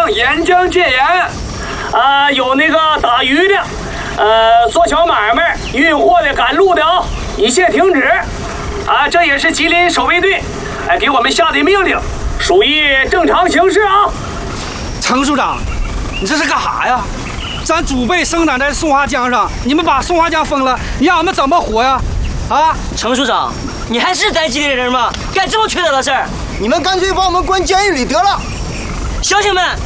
严将戒严，有那个打鱼的，做小买卖、运货的、赶路的啊，一切停止。这也是吉林守卫队给我们下的命令，属于正常行事啊。 程署长，你这是干啥呀？咱祖辈生长在松花江上，你们把松花江封了，你让我们怎么活呀？ 程署长，你还是咱吉林人吗？干这么缺德的事儿？ 你们干脆把我们关监狱里得了。 乡亲们，